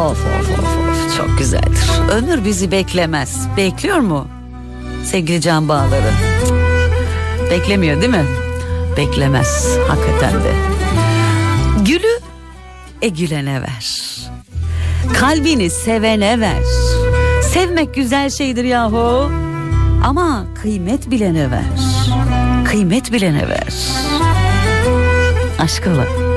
Of of of of, çok güzeldir. Ömür bizi beklemez. Bekliyor mu? Sevgili can bağları. Beklemiyor değil mi? Beklemez hakikaten de. Gülü gülene ver. Kalbini sevene ver. Sevmek güzel şeydir yahu. Ama kıymet bilene ver. Kıymet bilene ver. Aşk ola.